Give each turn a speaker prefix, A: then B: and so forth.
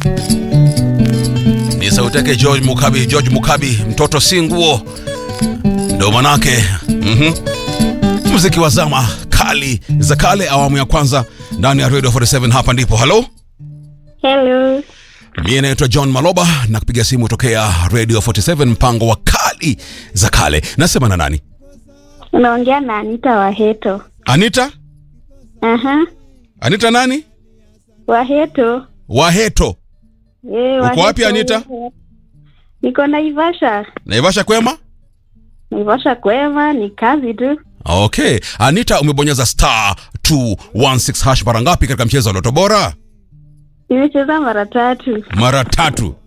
A: Ni sauti yake George Mukabi, mtoto si nguo. Ndio manake. Muziki wa zama kali za kale, awamu ya kwanza ndani ya Radio 47. Hapa ndipo. Hello.
B: Hello.
A: Mimi naitwa John Maloba na kupiga simu tokea Radio 47, mpango wa kali za kale. Nasema na nani?
B: Unaongea na Anita Waheto.
A: Anita? Anita nani?
B: Waheto.
A: Waheto. Uko wapi Anita?
B: Niko Naivasha.
A: Naivasha kwema?
B: Naivasha kwema, ni kazi tu.
A: Okay. Anita, umebonyeza star 216 hash mara ngapi katika mchezo wa Loto Bora?
B: Nimecheza mara 3.
A: Mara 3.